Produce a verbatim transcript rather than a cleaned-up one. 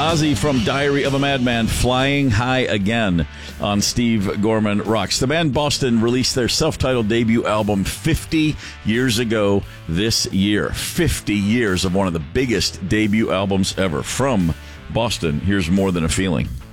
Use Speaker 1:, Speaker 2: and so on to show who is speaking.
Speaker 1: Ozzy from Diary of a Madman, Flying High Again on Steve Gorman Rocks. The band Boston released their self-titled debut album fifty years ago this year. fifty years of one of the biggest debut albums ever. From Boston, here's More Than a Feeling.